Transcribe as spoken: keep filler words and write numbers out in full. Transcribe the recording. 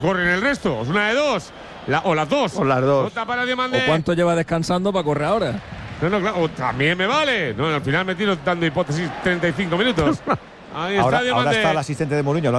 corren el resto, es una de dos. La, o las dos. O las dos. Vota para Diomandé. ¿O cuánto lleva descansando para correr ahora? No, no, claro, o también me vale. No, al final me tiro dando hipótesis treinta y cinco minutos. Ahí está Ahora, ahora Diomandé. está el asistente de Mourinho.